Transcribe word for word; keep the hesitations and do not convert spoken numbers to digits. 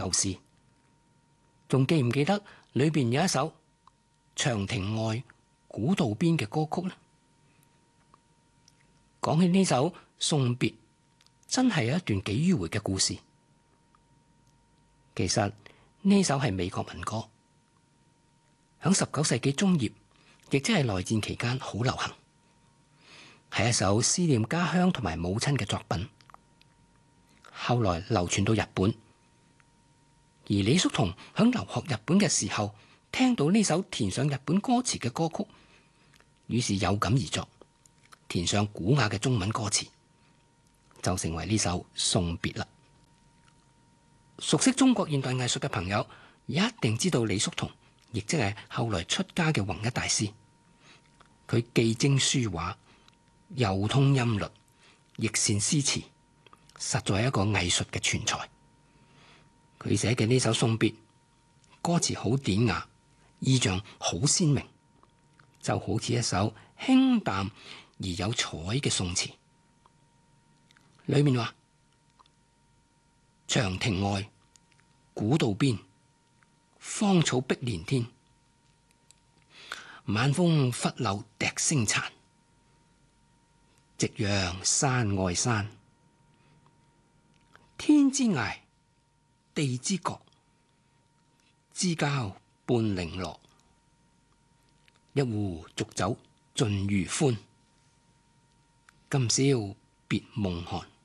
舊事。仲記唔記得裏邊有一首長亭外，古道邊嘅歌曲呢？講起呢首送別，真係有一段幾迂迴嘅故事。其實呢首係美國民歌，響十九世紀中葉，亦即係內戰期間好流行，係一首思念家鄉同埋母親嘅作品。後來流傳到日本，而李叔同響留學日本嘅時候，聽到呢首填上日本歌詞嘅歌曲，於是有感而作，填上古雅嘅中文歌詞，就成為呢首送別啦。熟悉中國現代藝術嘅朋友一定知道李叔同，亦即係後來出家嘅弘一大師。佢既精書畫，又通音律，亦善詩詞，實在係一個藝術嘅全才。佢寫嘅呢首送別，歌詞好典雅，意象好鮮明，就好似一首輕淡而有彩嘅宋詞。裏面話：長亭外，古道邊，芳草碧連天，晚風拂柳笛聲殘，夕陽山外山，天之涯，地之角，知交半零落，一壺濁酒盡餘歡，今宵別夢寒。